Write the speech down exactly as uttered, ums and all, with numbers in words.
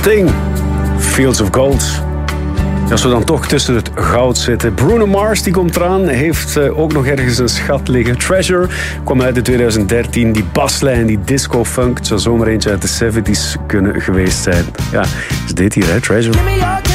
Sting, Fields of Gold. Als we dan toch tussen het goud zitten. Bruno Mars die komt eraan. Heeft uh, ook nog ergens een schat liggen. Treasure kwam uit in twintig dertien. Die baslijn, die disco-funk. Het zou zomaar eentje uit de zeventig kunnen geweest zijn. Ja, is dit hier, hè? Treasure.